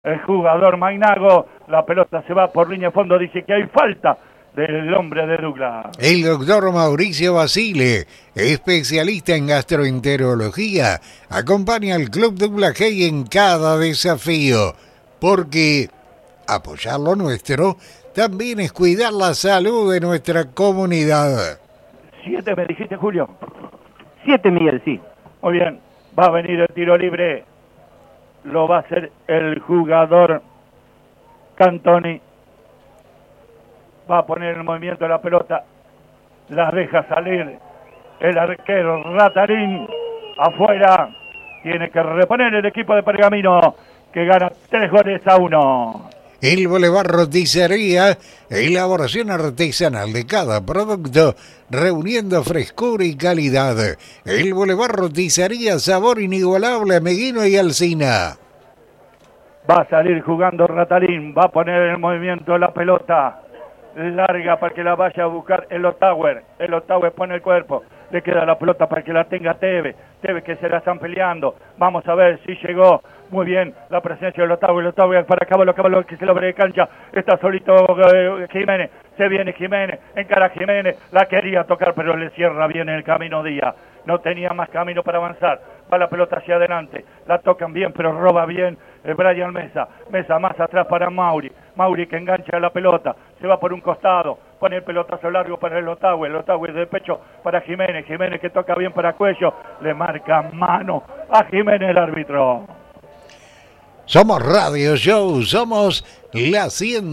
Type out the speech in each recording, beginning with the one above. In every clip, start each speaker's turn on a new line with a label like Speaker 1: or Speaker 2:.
Speaker 1: el jugador Magnago. La pelota se va por línea de fondo, dice que hay falta del hombre de Douglas.
Speaker 2: El doctor Mauricio Basile, especialista en gastroenterología, acompaña al Club Douglas Haig en cada desafío, porque apoyar lo nuestro también es cuidar la salud de nuestra comunidad.
Speaker 1: 7 me dijiste, Julio.
Speaker 3: 7, Miguel, sí.
Speaker 1: Muy bien, va a venir el tiro libre. Lo va a hacer el jugador Cantoni. Va a poner en movimiento la pelota. La deja salir el arquero Ratarín. Afuera. Tiene que reponer el equipo de Pergamino, que gana 3-1.
Speaker 2: El Boulevard Roticería, elaboración artesanal de cada producto, reuniendo frescura y calidad. El Boulevard Roticería, sabor inigualable, Meguino y Alsina.
Speaker 1: Va a salir jugando Ratarín, va a poner en movimiento la pelota. Larga para que la vaya a buscar el Ottawa. El Ottawa pone el cuerpo. Le queda la pelota para que la tenga Teve. Teve que se la están peleando. Vamos a ver si llegó. Muy bien la presencia del Ottawa. El Ottawa para Caballo que se lo abre de cancha. Está solito Jiménez. Se viene Jiménez. Encara Jiménez. La quería tocar pero le cierra bien el camino Díaz. No tenía más camino para avanzar. Va la pelota hacia adelante. La tocan bien pero roba bien Brian Mesa. Mesa más atrás para Mauri. Mauri que engancha la pelota. Se va por un costado. Pone el pelotazo largo para el Ottawa. El Ottawa de pecho para Jiménez. Jiménez que toca bien para Cuello. Le marca mano a Jiménez el árbitro.
Speaker 2: Somos Radio Show, somos la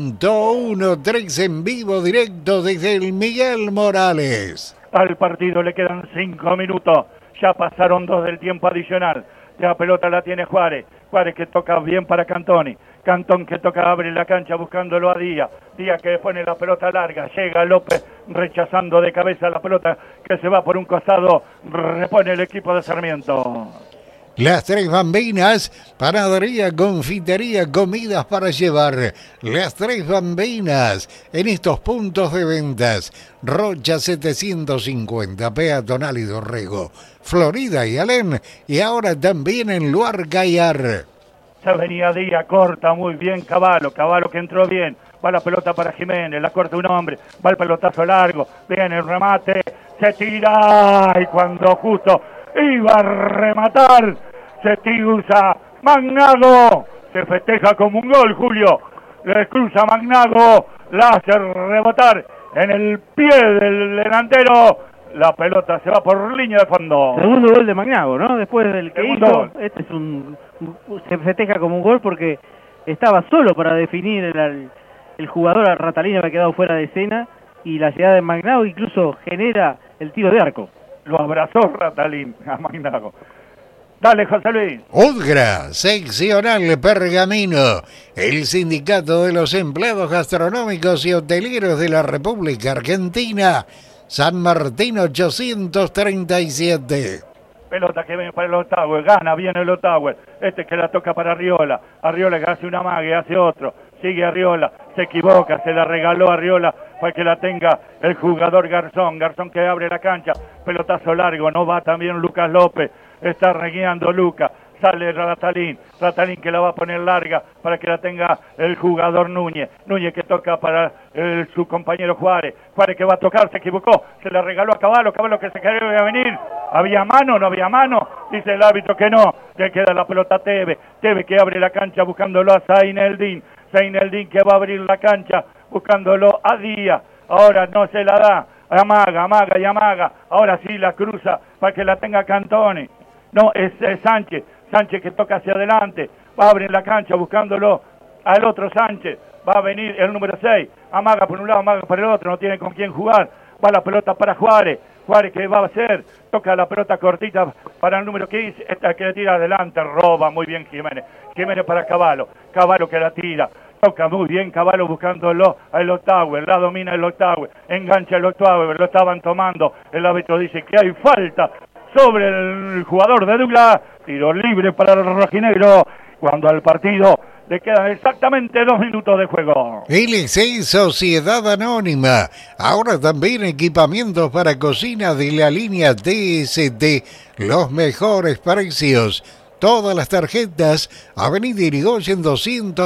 Speaker 2: 101.3 en vivo directo desde el Miguel Morales.
Speaker 1: Al partido le quedan 5 minutos, ya pasaron 2 del tiempo adicional. La pelota la tiene Juárez, Juárez que toca bien para Cantoni. Cantón que toca, abre la cancha buscándolo a Díaz. Díaz que pone la pelota larga, llega López rechazando de cabeza la pelota que se va por un costado, repone el equipo de Sarmiento.
Speaker 2: Las Tres Bambinas, panadería, confitería, comidas para llevar. Las Tres Bambinas, en estos puntos de ventas. Rocha 750, Peatonal y Dorrego, Florida y Alén, y ahora también en Luar Gallar.
Speaker 1: Se venía Díaz, corta muy bien Caballo que entró bien. Va la pelota para Jiménez, la corta un hombre, va el pelotazo largo, viene el remate, se tira y cuando justo iba a rematar, se cruza Magnago, se festeja como un gol, Julio, le cruza Magnago, la hace rebotar en el pie del delantero, la pelota se va por línea de fondo.
Speaker 3: Segundo gol de Magnago, ¿no? Después del que
Speaker 1: Segundo
Speaker 3: hizo,
Speaker 1: gol.
Speaker 3: este es se festeja como un gol porque estaba solo para definir el jugador. A Ratalín había quedado fuera de escena y la llegada de Magnago incluso genera el tiro de arco.
Speaker 1: Lo abrazó Ratalín a Magnago. Dale, José Luis.
Speaker 2: UDGRA, seccional Pergamino, el Sindicato de los Empleados Gastronómicos y Hoteleros de la República Argentina, San Martín 837.
Speaker 1: Pelota que viene para el Ottawa, gana bien el Ottawa, este que la toca para Arriola, Arriola que hace una mague, hace otro, sigue Arriola, se equivoca, se la regaló Arriola para que la tenga el jugador Garzón que abre la cancha, pelotazo largo, no va también Lucas López, está reguiando Lucas, sale Ratalín que la va a poner larga para que la tenga el jugador Núñez que toca para su compañero Juárez que va a tocar, se equivocó, se la regaló a Caballo que se quería venir, había mano, no había mano, dice el árbitro que no, le queda la pelota a Teve que abre la cancha buscándolo a Zaineldin que va a abrir la cancha buscándolo a Díaz, ahora no se la da, amaga, ahora sí la cruza para que la tenga Cantoni, no, es Sánchez que toca hacia adelante, va a abrir la cancha buscándolo al otro Sánchez, va a venir el número 6, amaga por un lado, amaga por el otro, no tiene con quién jugar, va la pelota para Juárez que va a hacer, toca la pelota cortita para el número 15, esta que le tira adelante, roba muy bien Jiménez para Caballo que la tira, toca muy bien Caballo buscándolo al Ottawa, la domina el Ottawa, engancha el Ottawa, lo estaban tomando, el árbitro dice que hay falta sobre el jugador de Douglas, tiro libre para el rojinegro, cuando al partido le quedan exactamente 2 minutos de juego.
Speaker 2: LC Sociedad Anónima, ahora también equipamientos para cocina de la línea TST, los mejores precios. Todas las tarjetas, Avenida Irigoyen 200.